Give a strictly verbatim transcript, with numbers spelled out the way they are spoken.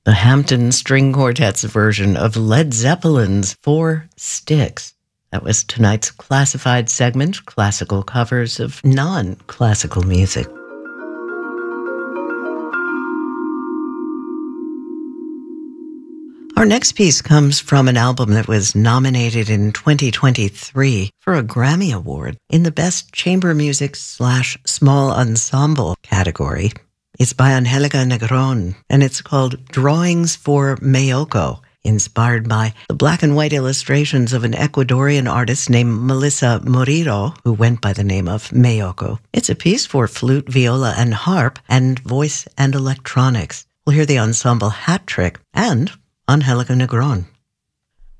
the Hampton String Quartet's version of Led Zeppelin's Four Sticks. That was tonight's classified segment, classical covers of non-classical music. Our next piece comes from an album that was nominated in twenty twenty-three for a Grammy Award in the Best Chamber Music slash Small Ensemble category. It's by Angelica Negron, and it's called Drawings for Mayoko, inspired by the black and white illustrations of an Ecuadorian artist named Melissa Murillo, who went by the name of Mayoko. It's a piece for flute, viola, and harp, and voice and electronics. We'll hear the ensemble Hat Trick and Angelica Negron.